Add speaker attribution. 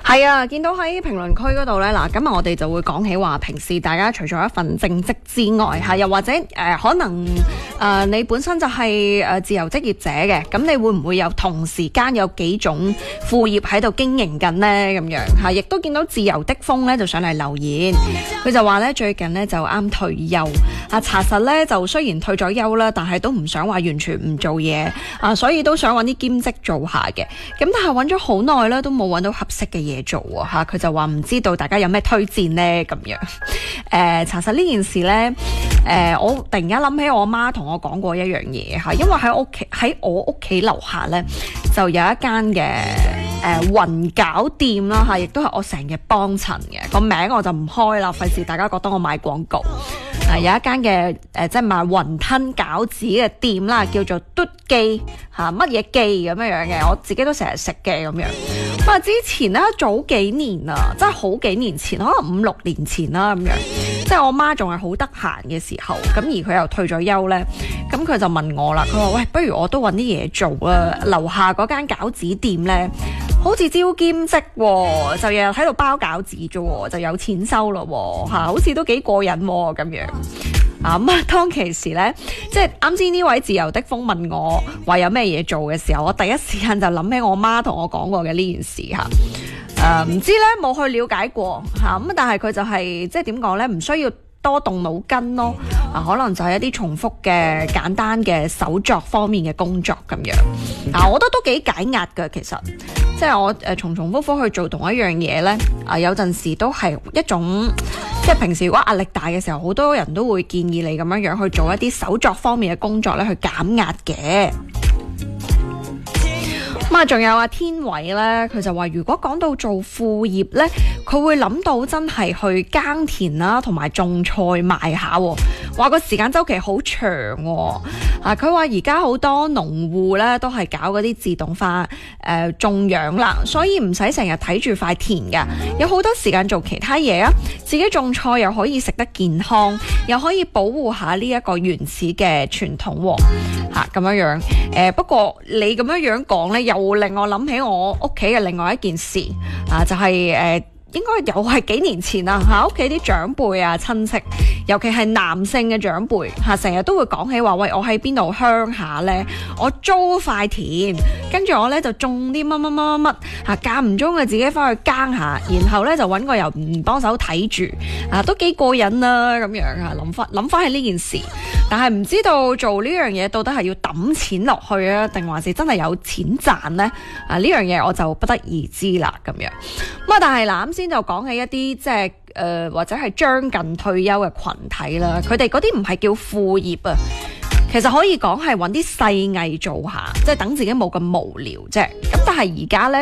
Speaker 1: 係啊，見到喺評論區嗰度呢，嗱，今日我哋就會講起話，平時大家除咗一份正職之外，又或者可能你本身就係自由職業者嘅，咁你會唔會有同時間有幾種副業喺度經營緊呢？咁樣亦都見到自由的風呢就上嚟留言，佢就話呢最近呢就啱退休，查實呢就雖然退咗休啦，但係都唔想話完全唔做嘢所以都想揾啲兼職做下嘅，咁但係揾咗好耐啦，都冇揾到合適嘅嘢做喎，佢就話唔知道大家有咩推薦呢？咁樣查實呢件事呢，我突然間諗起我媽同我講過一樣嘢，因為喺我屋企樓下呢，就有一間嘅雲餃店啦，亦都係我成日幫襯嘅，個名我就唔開啦，費事大家覺得我賣廣告。有一間嘅即係賣雲吞餃子嘅店啦，叫做嘟記乜嘢記咁樣嘅，我自己都成日食嘅咁樣。之前咧早幾年啊，真係好幾年前，可能5-6年前啦咁樣，即係我媽仲係好得閒嘅時候，咁而佢又退咗休咧，咁佢就問我啦，佢話喂，不如我都揾啲嘢做啦，樓下嗰間餃子店咧，好似招兼職喎，就日日喺度包餃子啫，就有錢收咯，好似都幾過癮喎咁樣。當其時咧，即係啱先呢位自由的風問我話有咩嘢做嘅時候，我第一時間就諗起我媽同我講過嘅呢件事唔知咧冇去了解過咁，但係佢就係即係點講咧，唔需要多動腦筋咯，可能就係一啲重複嘅簡單嘅手作方面嘅工作咁樣。我覺得都幾解壓㗎，其實即係我重複複去做同一樣嘢咧，有陣時都係一種即係平時如果壓力大嘅時候，好多人都會建議你咁樣去做一啲手作方面嘅工作咧，去減壓嘅。仲有天偉咧，佢就話如果講到做副業咧，佢會諗到真係去耕田啦，同埋種菜賣下，話個時間周期好長佢話而家好多農戶咧都係搞嗰啲自動化種養啦，所以唔使成日睇住塊田㗎，有好多時間做其他嘢自己種菜又可以食得健康，又可以保護下呢一個原始嘅傳統咁樣樣。不過你咁樣講咧，又令我諗起我屋企嘅另外一件事就係應該又係幾年前啦屋企啲長輩親戚，尤其係男性嘅長輩成日都會講起話，喂，我喺邊度鄉下呢，我租塊田，跟住我呢就種啲乜間唔中自己翻去耕下，然後呢就揾個人幫手睇住都幾過癮啦咁樣諗翻起呢件事，但係唔知道做呢樣嘢到底係要抌錢落去定還是真係有錢賺呢？呢樣嘢我就不得而知啦咁樣。但係啱先就講起一啲即係或者係將近退休嘅群體啦，佢哋嗰啲唔係叫副業其實可以講係揾啲細藝做下，即係等自己冇咁無聊啫。咁但係而家呢。